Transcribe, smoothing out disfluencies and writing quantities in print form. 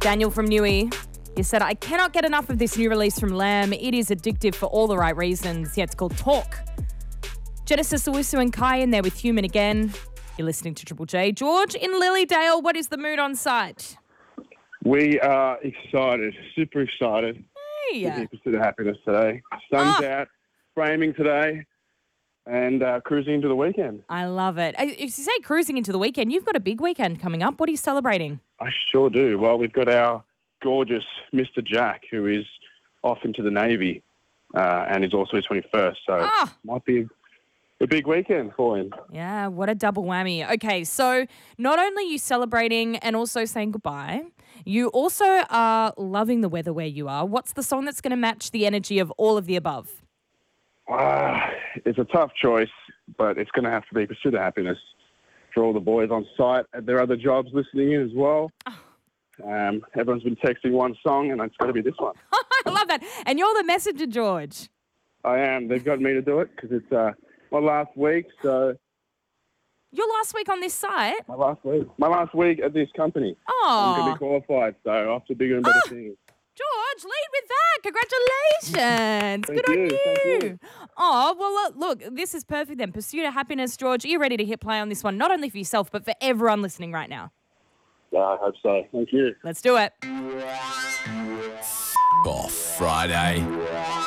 Daniel from Newey. He said, I cannot get enough of this new release from Lamb. It is addictive for all the right reasons. Yeah, it's called Talk. Genesis Owusu and Kai in there with Human again. You're listening to Triple J. George in Lilydale, what is the mood on site? We are excited, super excited. Hey. To be Pursuit of Happiness today. Sun's out, framing today, and cruising into the weekend. I love it. If you say cruising into the weekend, you've got a big weekend coming up. What are you celebrating? I sure do. Well, we've got our gorgeous Mr. Jack, who is off into the Navy, and is also his 21st, so might be a big weekend for him. Yeah, what a double whammy. Okay, so not only are you celebrating and also saying goodbye, you also are loving the weather where you are. What's the song that's going to match the energy of all of the above? It's a tough choice, but it's going to have to be Pursuit of Happiness for all the boys on site at their other jobs listening in as well. Everyone's been texting one song, and it's got to be this one. I love that. And you're the messenger, George. I am. They've got me to do it because it's my last week, so... Your last week on this site? My last week at this company. Oh. I'm going to be qualified, so off to bigger and better things. George, lead with that. Congratulations. Good on you. Thank you. Oh, well, look, this is perfect then. Pursuit of Happiness, George. Are you ready to hit play on this one? Not only for yourself, but for everyone listening right now. Yeah, I hope so. Thank you. Let's do it. Off Friday.